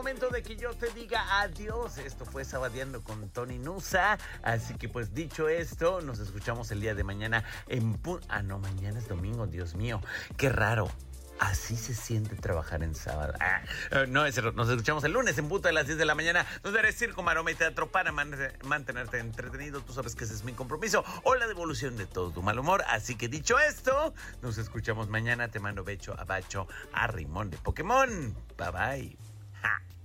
momento de que yo te diga adiós. Esto fue Sabadeando con Tony Nusa. Así que pues dicho esto, nos escuchamos el día de mañana en no, mañana es domingo, Dios mío. Qué raro. Así se siente trabajar en sábado. No, es cierto. Nos escuchamos el lunes en punto de las 10 de la mañana, donde eres circo, maroma y teatro para mantenerte entretenido. Tú sabes que ese es mi compromiso o la devolución de todo tu mal humor. Así que dicho esto, nos escuchamos mañana. Te mando becho, abacho, a rimón de Pokémon. Bye bye. Ja.